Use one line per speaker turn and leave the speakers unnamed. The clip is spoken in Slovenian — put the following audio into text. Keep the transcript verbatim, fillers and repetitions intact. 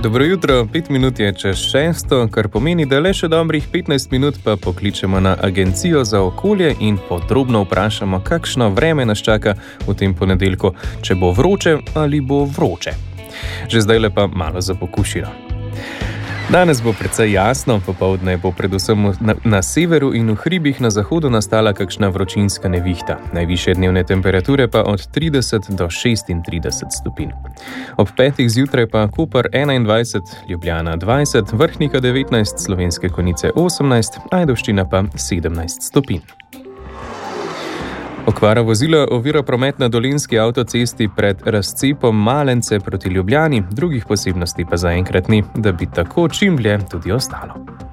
Dobro jutro, pet minut je čez šesto, kar pomeni, da le še dobrih petnajst minut pa pokličemo na Agencijo za okolje in podrobno vprašamo, kakšno vreme nas čaka v tem ponedeljku, če bo vroče ali bo vroče. Že zdaj le pa malo za pokušino. Danes bo precej jasno, popoldne bo predvsem na, na severu in v hribih na zahodu nastala kakšna vročinska nevihta. Najvišje dnevne temperature pa od trideset do šestintrideset stopinj. Ob petih zjutraj pa Koper enaindvajset, Ljubljana dvajset, Vrhnika devetnajst, Slovenske Konjice osemnajst, Ajdovščina pa sedemnajst stopinj. Okvara vozila ovira promet na Dolenjski avtocesti pred razcepom Malence proti Ljubljani, drugih posebnosti pa zaenkrat ni, da bi tako čim dlje tudi ostalo.